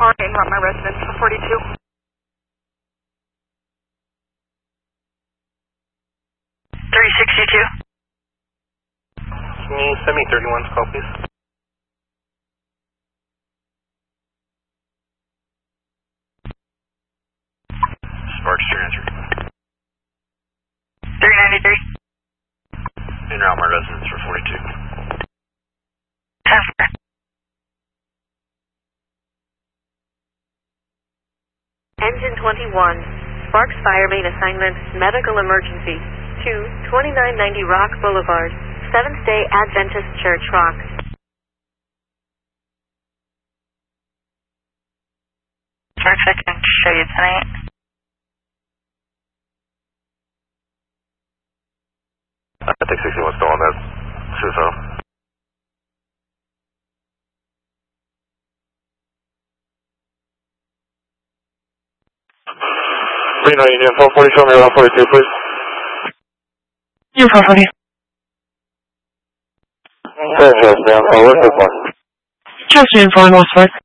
car in my residence for 42. 362. Can you send me 31's call, please? Sparks transfer. 393. En route my residence for 42. Transfer. Engine 21, Sparks Fire Main Assignment, Medical Emergency, to 2990 Rock Boulevard, Seventh-day Adventist Church, Rock. Sparks, I can show you tonight. I think 61's still on that suicide. Reno Union 440, show me around 42, please. You're 440. Yes, ma'am. Where's this one? Just in for Northward.